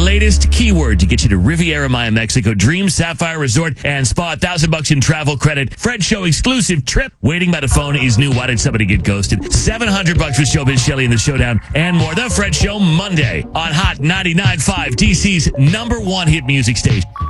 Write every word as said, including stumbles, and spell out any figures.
latest keyword to get you to Riviera Maya, Mexico. Dream Sapphire Resort and Spa. A thousand bucks in travel credit. Fred Show exclusive trip. Waiting by the phone is new. Why did somebody get ghosted? seven hundred bucks with Showbiz Shelley in the Showdown and more. The Fred Show Monday on Hot ninety-nine point five, D C's number one hit music station.